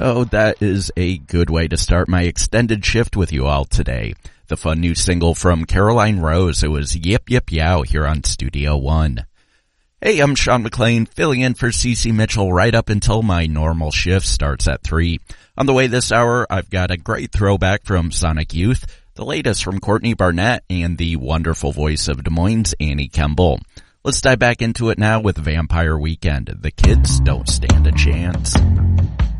Oh, that is a good way to start my extended shift with you all today. The fun new single from Caroline Rose. It was Yip Yip Yow here on Studio One. Hey, I'm Sean McLean, filling in for CeCe Mitchell right up until my normal shift starts at 3. On the way this hour, I've got a great throwback from Sonic Youth, the latest from Courtney Barnett, and the wonderful voice of Des Moines' Annie Kemble. Let's dive back into it now with Vampire Weekend. The Kids Don't Stand a Chance.